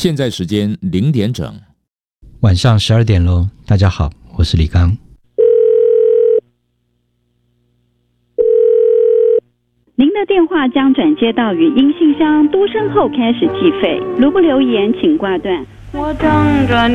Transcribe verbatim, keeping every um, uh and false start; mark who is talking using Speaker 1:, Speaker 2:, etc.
Speaker 1: 现在时间零点整，
Speaker 2: 晚上十二点喽。大家好，我是李刚。
Speaker 3: 您的电话将转接到语音信箱，嘟声后开始计费。如不留言，请挂断。我等着你。